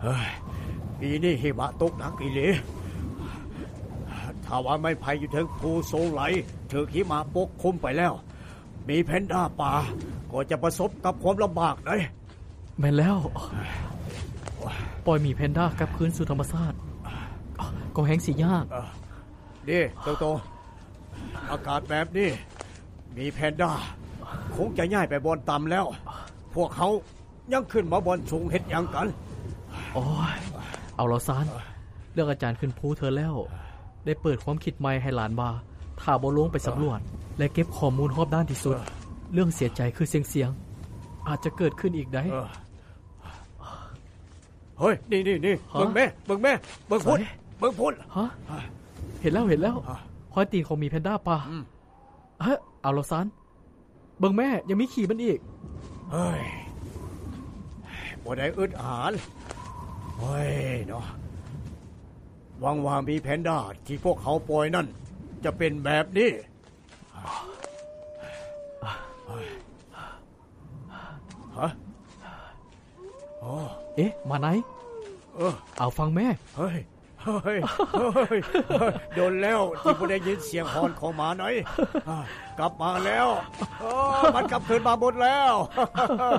เฮ้ยปีนี้หิมะตกหนักอีหลีถ้าว่าไม่ภัยอยู่ถึงภูโซไหลถือหิมะปกคลุมไปแล้วมีแพนด้าป่าก็จะประสบกับความลำบากเลยแม่นแล้วปล่อยมีแพนด้ากลับคืนสู่ธรรมชาติก็แห้งสิยากนี่โตอากาศแบบนี้มีแพนด้าคงจะย้ายไปบนต่ำแล้วพวกเขายังขึ้นมาบนสูงเฮ็ดหยังกันโอ้ยเอาละซานเรื่องอาจารย์ขึ้นภูเธอแล้วได้เปิดความคิดใหม่ให้หลานบาถ้าบ่ลงไปสำรวจและเก็บข้อมูลรอบด้านที่สุดเรื่องเสียใจคือเสียงอาจจะเกิดขึ้นอีกได้เฮ้ยนี่เบิ่งแม่เบิ่งพุ่นฮะเห็นแล้วหอยตีนของมีแพนด้าป่าเฮ้ยเอาละซานเบิ่งแม่ยังมีขี่มันอีกเฮ้ยบ่ได้อึดอาหารเฮ้ยเนาะหวังว่ามีแพนด้าที่พวกเขาปล่อยนั่นจะเป็นแบบนี้ฮะเอ๊ะมาไหนเอาฟังแม่เฮ้ยโดนแล้วที่บ่ได้ยินเสียงฮอนของหมาหน่อยกลับมาแล้วมันกลับคืนมาหมดแล้ว